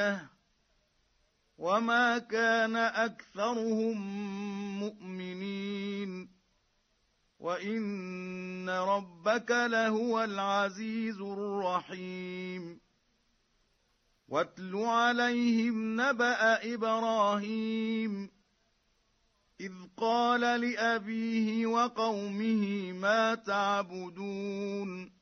أمانية وما كان أكثرهم مؤمنين وإن ربك لهو العزيز الرحيم واتل عليهم نبأ إبراهيم إذ قال لأبيه وقومه ما تعبدون